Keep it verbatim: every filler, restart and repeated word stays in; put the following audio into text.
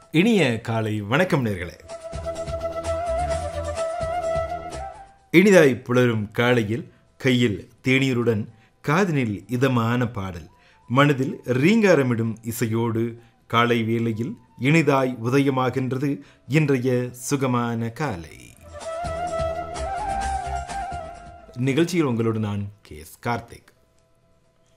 இனிய காலை வணக்கம் நேர்களே. இனிதாய் புலரும் காலையில் கையில் தேநீருடன் காதினில் இதமான பாடல், மனதில் ரீங்காரமிடும் இசையோடு காலை வேளையில் இனிதாய் உதயமாகின்றது இன்றைய சுகமான காலை நிகழ்ச்சியில். உங்களோடு நான் கே எஸ் கார்த்திக்.